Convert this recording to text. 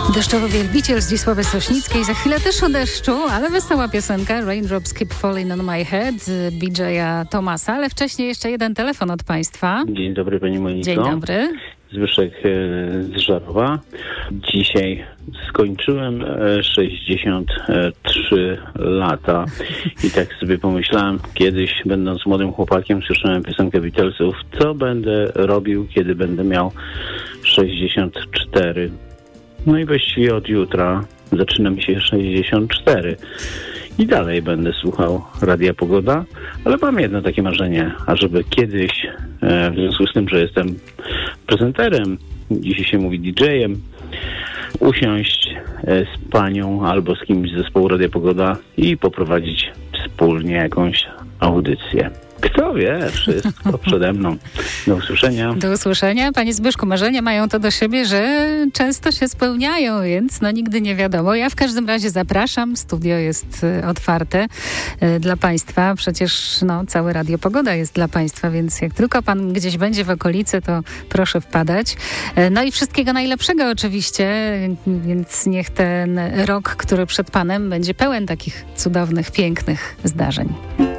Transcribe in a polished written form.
Deszczowy wielbiciel Zdzisławy Sośnickiej. Za chwilę też o deszczu, ale wesoła piosenka Raindrops Keep Falling on My Head BJ'a Thomasa, ale wcześniej jeszcze jeden telefon od Państwa. Dzień dobry Pani Moniko. Dzień dobry. Zbyszek z Żarowa. Dzisiaj skończyłem 63 lata i tak sobie pomyślałem, kiedyś będąc młodym chłopakiem słyszałem piosenkę Beatlesów, co będę robił, kiedy będę miał 64. No i właściwie od jutra zaczyna mi się 64. I dalej będę słuchał Radia Pogoda, ale mam jedno takie marzenie, ażeby kiedyś, w związku z tym, że jestem prezenterem, dzisiaj się mówi DJ-em, usiąść z panią albo z kimś z zespołu Radia Pogoda i poprowadzić wspólnie jakąś audycję. Kto wie, wszystko przede mną. Do usłyszenia. Do usłyszenia. Panie Zbyszku, marzenia mają to do siebie, że często się spełniają, więc nigdy nie wiadomo. Ja w każdym razie zapraszam. Studio jest otwarte dla Państwa. Przecież całe Radio Pogoda jest dla Państwa, więc jak tylko Pan gdzieś będzie w okolicy, to proszę wpadać. No i wszystkiego najlepszego oczywiście, więc niech ten rok, który przed Panem będzie pełen takich cudownych, pięknych zdarzeń.